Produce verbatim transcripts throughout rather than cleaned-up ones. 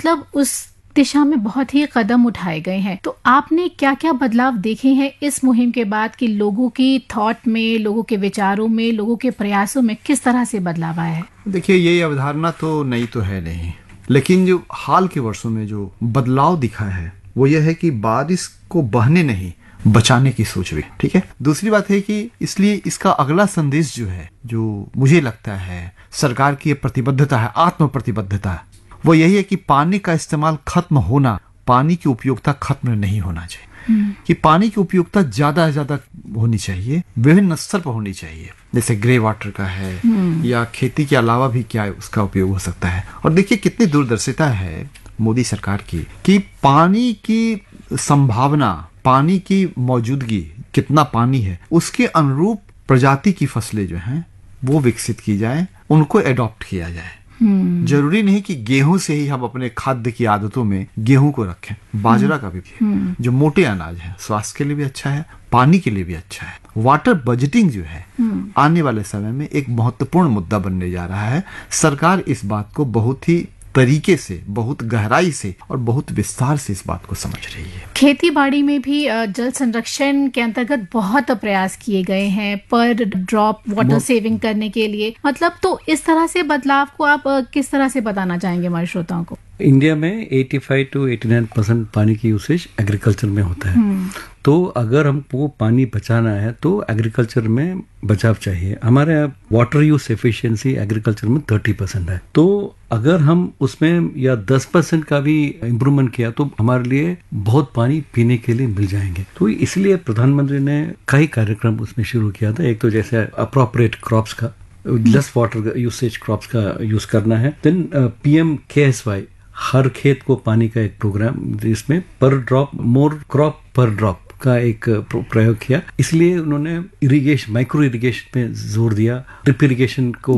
मतलब उस दिशा में बहुत ही कदम उठाए गए हैं। तो आपने क्या क्या बदलाव देखे हैं इस मुहिम के बाद कि लोगों की थॉट में, लोगों के विचारों में, लोगों के प्रयासों में किस तरह से बदलाव आया है? देखिए, ये अवधारणा तो नई तो है नहीं, लेकिन जो हाल के वर्षों में जो बदलाव दिखा है वो ये है कि बारिश को बहने नहीं बचाने की सोच हुई। ठीक है। दूसरी बात है कि इसलिए इसका अगला संदेश जो है, जो मुझे लगता है सरकार की प्रतिबद्धता है, आत्म प्रतिबद्धता है, वो यही है कि पानी का इस्तेमाल खत्म होना, पानी की उपयोगिता खत्म नहीं होना चाहिए। कि पानी की उपयोगिता ज्यादा से ज्यादा होनी चाहिए, विभिन्न स्तर पर होनी चाहिए, जैसे ग्रे वाटर का है या खेती के अलावा भी क्या उसका उपयोग हो सकता है। और देखिए कितनी दूरदर्शिता है मोदी सरकार की कि पानी की संभावना, पानी की मौजूदगी, कितना पानी है, उसके अनुरूप प्रजाति की फसलें जो हैं वो विकसित की जाए, उनको एडॉप्ट किया जाए। जरूरी नहीं कि गेहूं से ही हम अपने खाद्य की आदतों में गेहूं को रखें, बाजरा का भी, जो मोटे अनाज है, स्वास्थ्य के लिए भी अच्छा है, पानी के लिए भी अच्छा है। वाटर बजटिंग जो है आने वाले समय में एक महत्वपूर्ण मुद्दा बनने जा रहा है। सरकार इस बात को बहुत ही तरीके से, बहुत गहराई से और बहुत विस्तार से इस बात को समझ रही है। खेती बाड़ी में भी जल संरक्षण के अंतर्गत बहुत प्रयास किए गए हैं पर ड्रॉप वाटर सेविंग करने के लिए, मतलब तो इस तरह से बदलाव को आप किस तरह से बताना चाहेंगे हमारे श्रोताओं को? इंडिया में पचासी टू नवासी परसेंट पानी की यूसेज एग्रीकल्चर में होता है। तो अगर हमको पानी बचाना है तो एग्रीकल्चर में बचाव चाहिए। हमारे यहाँ वाटर यूज एफिशिएंसी एग्रीकल्चर में तीस परसेंट है। तो अगर हम उसमें या दस परसेंट का भी इम्प्रूवमेंट किया तो हमारे लिए बहुत पानी पीने के लिए मिल जाएंगे। तो इसलिए प्रधानमंत्री ने कई कार्यक्रम उसमें शुरू किया था। एक तो जैसे अप्रोप्रिएट क्रॉप्स का, लेस वाटर यूसेज क्रॉप्स का यूज करना है। देन पीएम केएसवाई, हर खेत को पानी का एक प्रोग्राम, जिसमें पर ड्रॉप मोर क्रॉप पर ड्रॉप का एक प्रयोग किया। इसलिए उन्होंने इरिगेशन, माइक्रो इरिगेशन पे जोर दिया, ड्रिप इरिगेशन को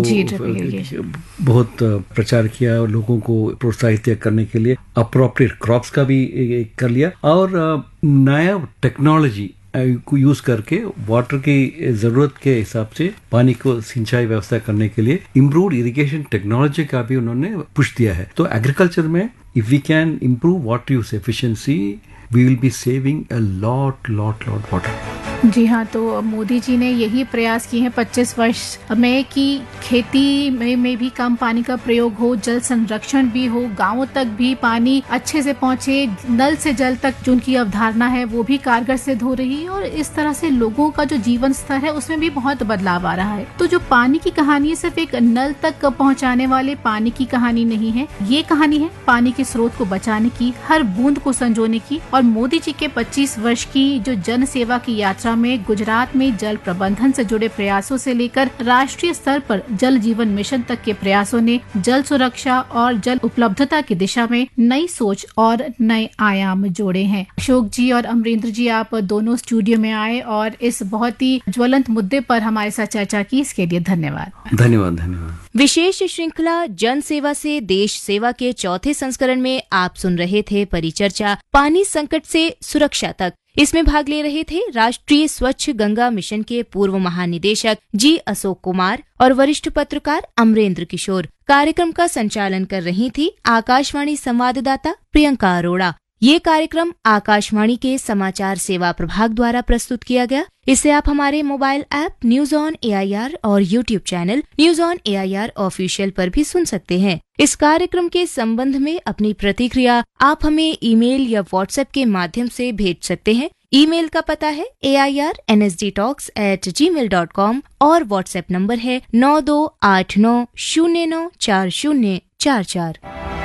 बहुत प्रचार किया, लोगों को प्रोत्साहित करने के लिए अप्रोप्रिएट क्रॉप्स का भी कर लिया। और नया टेक्नोलॉजी को यूज करके वाटर की जरूरत के हिसाब से पानी को सिंचाई व्यवस्था करने के लिए इम्प्रूव्ड इरिगेशन टेक्नोलॉजी का भी उन्होंने पुश दिया है। तो एग्रीकल्चर में if we can improve water use efficiency, we will be saving a lot lot lot water। जी हाँ, तो मोदी जी ने यही प्रयास किए हैं पच्चीस वर्ष में कि खेती में, में भी कम पानी का प्रयोग हो, जल संरक्षण भी हो, गांवों तक भी पानी अच्छे से पहुंचे, नल से जल तक जो उनकी अवधारणा है वो भी कारगर सिद्ध हो रही है। और इस तरह से लोगों का जो जीवन स्तर है उसमें भी बहुत बदलाव आ रहा है। तो जो पानी की कहानी है सिर्फ एक नल तक पहुँचाने वाले पानी की कहानी नहीं है, ये कहानी है पानी के स्रोत को बचाने की, हर बूंद को संजोने की। और मोदी जी के पच्चीस वर्ष की जो जन सेवा की यात्रा में गुजरात में जल प्रबंधन से जुड़े प्रयासों से लेकर राष्ट्रीय स्तर पर जल जीवन मिशन तक के प्रयासों ने जल सुरक्षा और जल उपलब्धता की दिशा में नई सोच और नए आयाम जोड़े हैं। अशोक जी और अमरेंद्र जी, आप दोनों स्टूडियो में आए और इस बहुत ही ज्वलंत मुद्दे पर हमारे साथ चर्चा की, इसके लिए धन्यवाद। धन्यवाद धन्यवाद। विशेष श्रृंखला जन सेवा से देश सेवा के चौथे संस्करण में आप सुन रहे थे परिचर्चा पानी संकट से सुरक्षा तक। इसमें भाग ले रहे थे राष्ट्रीय स्वच्छ गंगा मिशन के पूर्व महानिदेशक जी अशोक कुमार और वरिष्ठ पत्रकार अमरेंद्र किशोर। कार्यक्रम का संचालन कर रही थी आकाशवाणी संवाददाता प्रियंका अरोड़ा। ये कार्यक्रम आकाशवाणी के समाचार सेवा प्रभाग द्वारा प्रस्तुत किया गया। इसे आप हमारे mobile app news on AIR और YouTube channel news on AIR official पर भी सुन सकते हैं। इस कार्यक्रम के संबंध में अपनी प्रतिक्रिया आप हमें ईमेल या व्हाट्सएप के माध्यम से भेज सकते हैं। ईमेल का पता है ए I R N S D talks eight ji mail dot com और व्हाट्सएप नंबर है नौ दो आठ नौ शून्य नौ चार शून्य चार चार।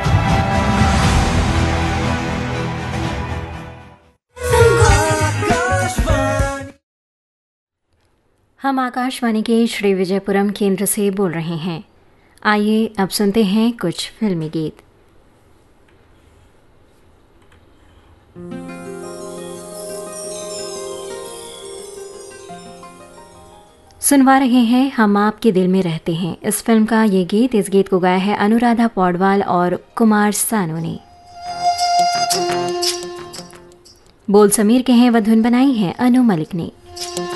हम आकाशवाणी के श्री विजयपुरम केंद्र से बोल रहे हैं। आइए अब सुनते हैं कुछ फिल्मी गीत। सुनवा रहे हैं हम आपके दिल में रहते हैं, इस फिल्म का ये गीत। इस गीत को गाया है अनुराधा पौडवाल और कुमार सानू ने। बोल समीर के हैं व धुन बनाई है अनु मलिक ने।